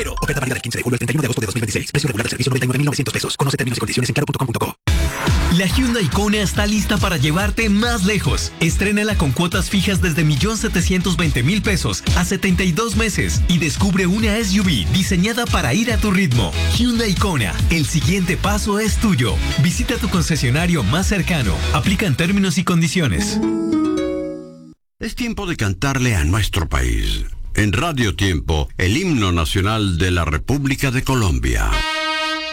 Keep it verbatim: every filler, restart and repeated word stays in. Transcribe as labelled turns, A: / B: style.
A: cero. Oferta válida del quince de julio al treinta y uno de agosto de dos mil veintiséis. Precio regular del servicio noventa y nueve mil novecientos pesos. Conoce términos y condiciones en claro punto com punto co.
B: La Hyundai Kona está lista para llevarte más lejos. Estrénala con cuotas fijas desde un millón setecientos veinte mil pesos a setenta y dos meses y descubre una S U V diseñada para ir a tu ritmo. Hyundai Kona, el siguiente paso es tuyo. Visita tu concesionario más cercano. Aplican términos y condiciones.
C: Es tiempo de cantarle a nuestro país. En Radio Tiempo, el himno nacional de la República de Colombia.